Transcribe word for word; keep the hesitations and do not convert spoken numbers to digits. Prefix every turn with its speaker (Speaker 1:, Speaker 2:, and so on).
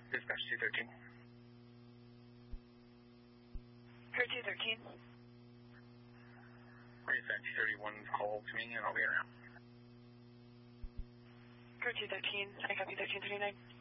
Speaker 1: Dispatch two thirteen.
Speaker 2: Crew two thirteen.
Speaker 1: Dispatch two thirty-one, call to me and I'll be around.
Speaker 2: Crew two thirteen, I copy thirteen thirty-nine.